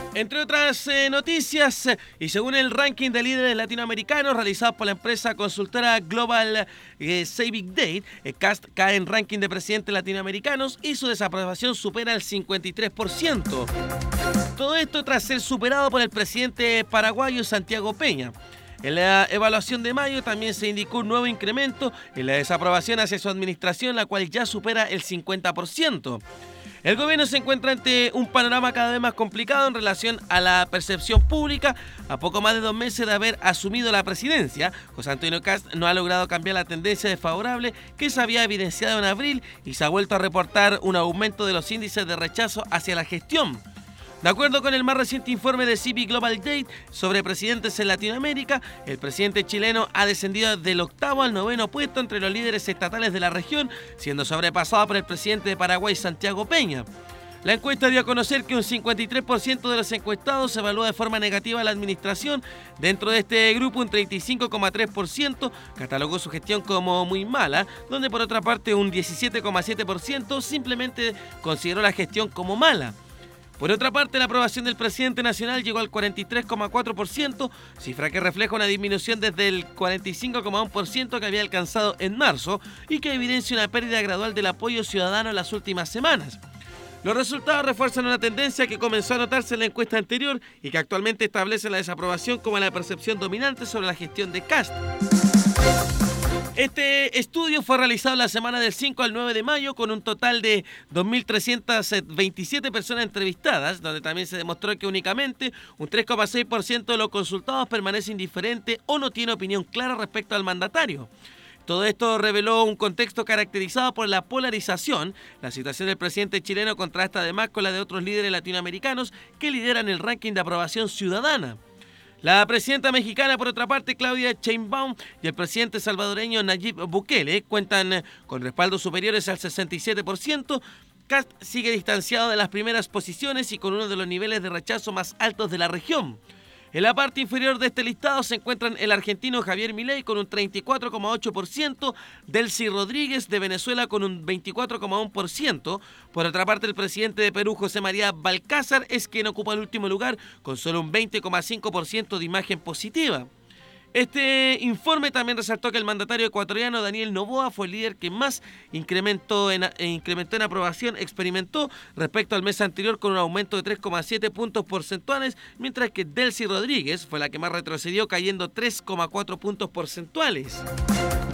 Entre otras noticias, y según el ranking de líderes latinoamericanos realizado por la empresa consultora Global Civic Date, Kast cae en ranking de presidentes latinoamericanos y su desaprobación supera el 53%. Todo esto tras ser superado por el presidente paraguayo Santiago Peña. En la evaluación de mayo también se indicó un nuevo incremento en la desaprobación hacia su administración, la cual ya supera el 50%. El gobierno se encuentra ante un panorama cada vez más complicado en relación a la percepción pública. A poco más de 2 meses de haber asumido la presidencia, José Antonio Kast no ha logrado cambiar la tendencia desfavorable que se había evidenciado en abril y se ha vuelto a reportar un aumento de los índices de rechazo hacia la gestión. De acuerdo con el más reciente informe de CB Global Date sobre presidentes en Latinoamérica, el presidente chileno ha descendido del 8º al 9º puesto entre los líderes estatales de la región, siendo sobrepasado por el presidente de Paraguay, Santiago Peña. La encuesta dio a conocer que un 53% de los encuestados evalúa de forma negativa a la administración. Dentro de este grupo, un 35,3% catalogó su gestión como muy mala, donde por otra parte un 17,7% simplemente consideró la gestión como mala. Por otra parte, la aprobación del presidente nacional llegó al 43,4%, cifra que refleja una disminución desde el 45,1% que había alcanzado en marzo y que evidencia una pérdida gradual del apoyo ciudadano en las últimas semanas. Los resultados refuerzan una tendencia que comenzó a notarse en la encuesta anterior y que actualmente establece la desaprobación como la percepción dominante sobre la gestión de Kast. Este estudio fue realizado la semana del 5 al 9 de mayo con un total de 2.327 personas entrevistadas, donde también se demostró que únicamente un 3,6% de los consultados permanece indiferente o no tiene opinión clara respecto al mandatario. Todo esto reveló un contexto caracterizado por la polarización. La situación del presidente chileno contrasta además con la de otros líderes latinoamericanos que lideran el ranking de aprobación ciudadana. La presidenta mexicana, por otra parte, Claudia Sheinbaum, y el presidente salvadoreño Nayib Bukele cuentan con respaldos superiores al 67%. Kast sigue distanciado de las primeras posiciones y con uno de los niveles de rechazo más altos de la región. En la parte inferior de este listado se encuentran el argentino Javier Milei con un 34,8%, Delcy Rodríguez de Venezuela con un 24,1%. Por otra parte, el presidente de Perú, José María Balcázar, es quien ocupa el último lugar con solo un 20,5% de imagen positiva. Este informe también resaltó que el mandatario ecuatoriano Daniel Noboa fue el líder que más incrementó en aprobación experimentó respecto al mes anterior con un aumento de 3,7 puntos porcentuales, mientras que Delcy Rodríguez fue la que más retrocedió cayendo 3,4 puntos porcentuales.